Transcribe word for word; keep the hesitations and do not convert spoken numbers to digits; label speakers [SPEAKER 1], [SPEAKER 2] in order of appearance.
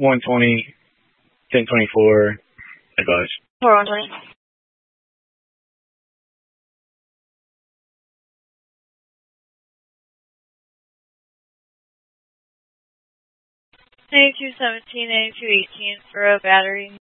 [SPEAKER 1] one twenty, ten twenty-four, advise.
[SPEAKER 2] four one twenty. eighty-two seventeen, eighty-two eighteen for a battery.